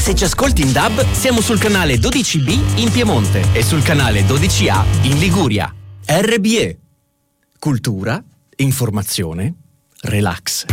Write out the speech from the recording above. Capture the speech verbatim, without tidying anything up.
Se ci ascolti in D A B, siamo sul canale dodici B in Piemonte e sul canale dodici A in Liguria. R B E. Cultura, informazione, relax.